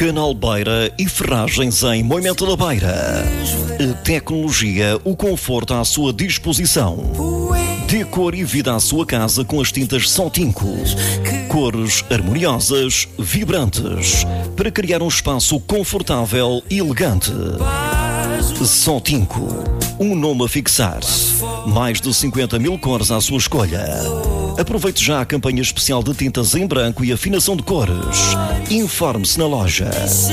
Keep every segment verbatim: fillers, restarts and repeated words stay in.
Canalbeira e Ferragens em Moimenta da Beira. A tecnologia, o conforto à sua disposição. Dê cor e vida à sua casa com as tintas Sotinco. Cores harmoniosas, vibrantes, para criar um espaço confortável e elegante. Sotinco, um nome a fixar-se. Mais de cinquenta mil cores à sua escolha. Aproveite já a campanha especial de tintas em branco e afinação de cores. Informe-se na loja.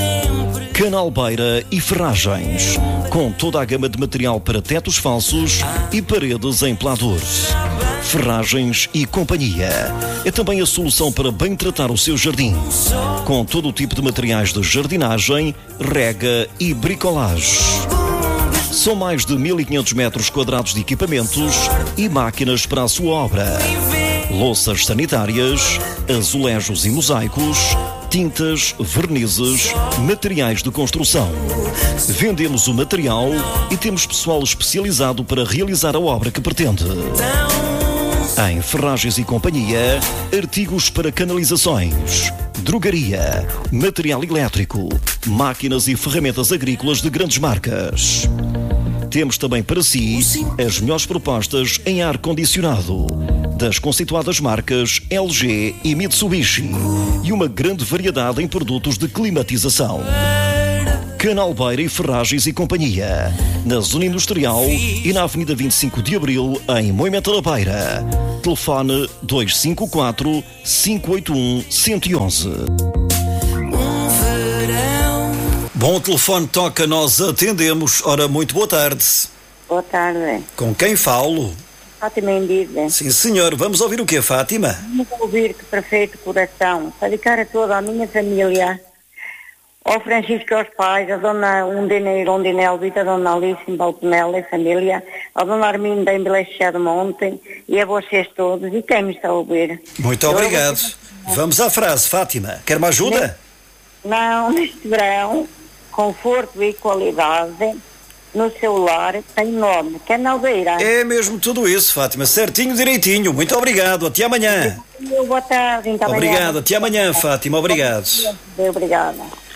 Canalbeira e Ferragens, com toda a gama de material para tetos falsos e paredes em pladur. Ferragens e Companhia é também a solução para bem tratar o seu jardim, com todo o tipo de materiais de jardinagem, rega e bricolage. São mais de mil e quinhentos metros quadrados de equipamentos e máquinas para a sua obra. Louças sanitárias, azulejos e mosaicos, tintas, vernizes, materiais de construção. Vendemos o material e temos pessoal especializado para realizar a obra que pretende. Em Ferragens e Companhia, artigos para canalizações, drogaria, material elétrico, máquinas e ferramentas agrícolas de grandes marcas. Temos também para si as melhores propostas em ar-condicionado das conceituadas marcas L G e Mitsubishi e uma grande variedade em produtos de climatização. Canalbeira e Ferragens e Companhia, na Zona Industrial e na Avenida vinte e cinco de Abril, em Moimenta da Beira. Telefone dois cinco quatro, cinco oito um, um um um. Bom, o telefone toca, nós atendemos. Ora, muito boa tarde. Boa tarde. Com quem falo? Fátima Indida. Sim, senhor. Vamos ouvir o quê, Fátima? Vamos ouvir Que Perfeito Coração, para dedicar a toda a minha família, ao Francisco e aos pais, a dona Undina Irondina Elvita, a dona Alice em Balconela e família, a dona Arminda em Belechá do Monte e a vocês todos e quem me está a ouvir. Muito Eu obrigado. vou... Vamos à frase, Fátima. Quer uma ajuda? Não, neste verão, conforto e qualidade no seu lar tem nome, Canalbeira. É mesmo tudo isso, Fátima. Certinho, direitinho. Muito obrigado. Até amanhã. Boa tarde. Então obrigado. Até amanhã, Fátima. Obrigado. Obrigada.